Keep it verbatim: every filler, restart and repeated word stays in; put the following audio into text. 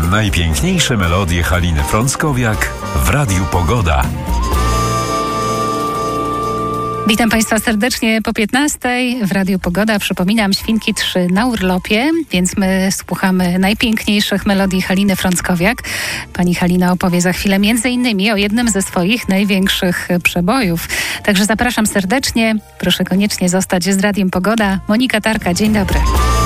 Najpiękniejsze melodie Haliny Frąckowiak w Radiu Pogoda. Witam Państwa serdecznie po piętnastej w Radiu Pogoda. Przypominam, Świnki trzy na urlopie, więc my słuchamy najpiękniejszych melodii Haliny Frąckowiak. Pani Halina opowie za chwilę między innymi o jednym ze swoich największych przebojów. Także zapraszam serdecznie. Proszę koniecznie zostać z Radiem Pogoda. Monika Tarka, dzień dobry.